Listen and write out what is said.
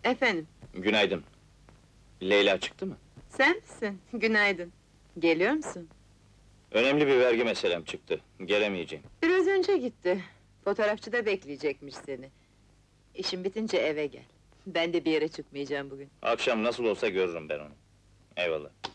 Efendim, Günaydın. Leyla çıktı mı? sen misin? Günaydın. Geliyor musun? Önemli bir vergi meselem çıktı. Gelemeyeceğim. Biraz önce gitti. Fotoğrafçıda bekleyecekmiş seni. İşin bitince eve gel. Ben de bir yere çıkmayacağım bugün. Akşam nasıl olsa görürüm ben onu. Eyvallah.